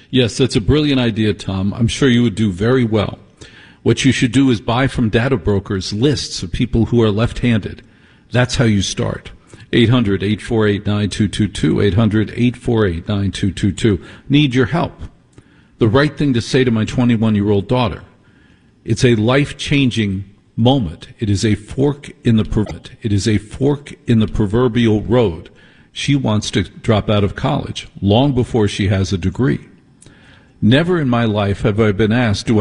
Yes, that's a brilliant idea, Tom. I'm sure you would do very well. What you should do is buy from data brokers lists of people who are left-handed. That's how you start. 800-848-9222, 800-848-9222. Need your help. The right thing to say to my 21-year-old daughter. It's a life-changing moment. It is a fork in the proverbial road. She wants to drop out of college long before she has a degree. Never in my life have I been asked, do